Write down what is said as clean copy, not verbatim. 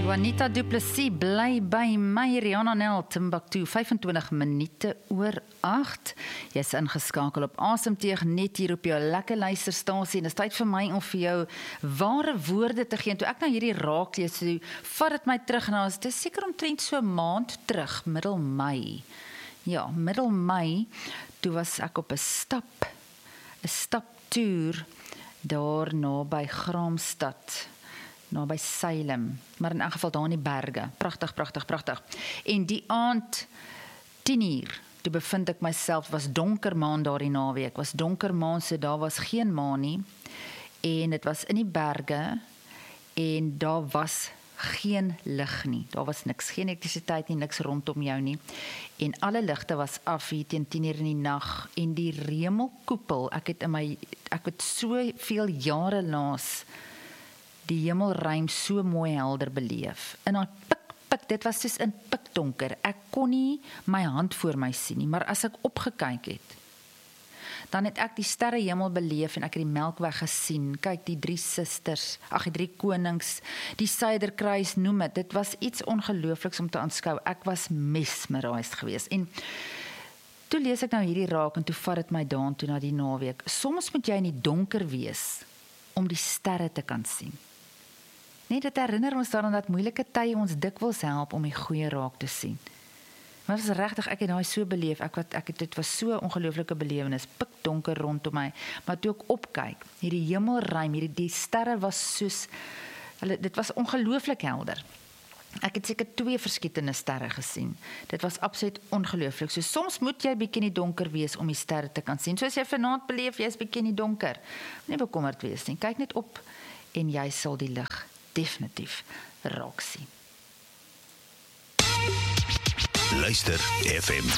Juanita Du Plessis bly by my, Rihanna Nel, Timbuktu, 25 minute oor 8. Jy is ingeskakel op Asemteug net hier op jou lekker luisterstasie en dit is tyd vir my om vir jou ware woorde te gee. En toe ek nou hierdie raak lees, so vat dit my terug na, dit is seker omtrent so 'n maand terug, middel Mei. Ja, middel Mei, toe was ek op 'n staptoer daar naby Graamsstad. Naby Salem, maar in elk geval daar in die berge. Pragtig, pragtig, pragtig. En die aand, 10:00, toe bevind ek myself, was donker maan daar die naweek, was donker maan, so daar was geen maan nie, en dit was in die berge, en daar was geen lig nie, daar was niks, geen elektrisiteit nie, niks rondom jou nie, en alle ligte was af hier teen 10:00 in die nag, en die remelkoepel, ek het soveel jare laas die hemelruim so mooi helder beleef. En dan pik, dit was soos in pikdonker. Ek kon nie my hand voor my sien nie, maar as ek opgekyk het, dan het ek die sterrehemel beleef en ek het die Melkweg gesien. Kyk, die 3 susters, die 3 konings, die Suiderkruis, noem het. Dit was iets ongeloofliks om te aanskou. Ek was mesmerised geweest. En toe lees ek nou hierdie raak en toe vat dit my daan toe na die naweek. Soms moet jy in die donker wees om die sterre te kan sien. Nee, dit herinner ons daaraan dat moeilike tye ons dikwels help om die goeie raak te sien. Maar dit was regtig, ek het daai so beleef, dit was so 'n ongelooflike belewenis, pikdonker rondom my, maar toe ek opkyk, hierdie hemelruim, die sterre was soos, dit was ongelooflik helder. Ek het seker 2 verskietende sterre gesien. Dit was absoluut ongelooflik. So soms moet jy bietjie in die donker wees om die sterre te kan sien. Soos jy vanaand beleef, jy is bietjie in die donker. Nie bekommerd wees nie. Kyk net op en jy sal die lig definitief raak sien. Luister FM.